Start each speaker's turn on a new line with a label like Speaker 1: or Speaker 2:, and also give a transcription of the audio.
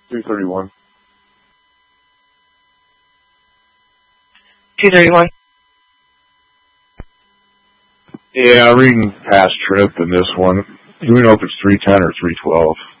Speaker 1: 231.
Speaker 2: 231.
Speaker 1: Yeah, reading past trip in this one. Do we know if it's 310 or 312?